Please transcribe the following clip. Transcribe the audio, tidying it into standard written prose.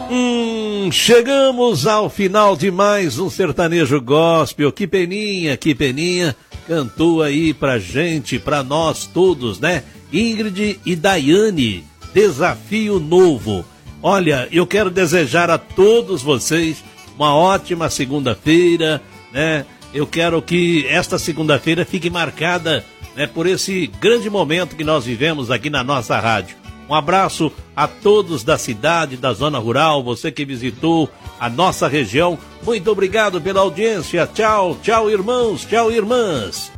Chegamos ao final de mais um sertanejo gospel. Que peninha, cantou aí pra gente, pra nós todos, né? Ingrid e Daiane, Desafio Novo. Olha, eu quero desejar a todos vocês uma ótima segunda-feira, né? Eu quero que esta segunda-feira fique marcada, né, por esse grande momento que nós vivemos aqui na nossa rádio. Um abraço a todos da cidade, da zona rural, você que visitou a nossa região. Muito obrigado pela audiência. Tchau, tchau, irmãos, tchau, irmãs.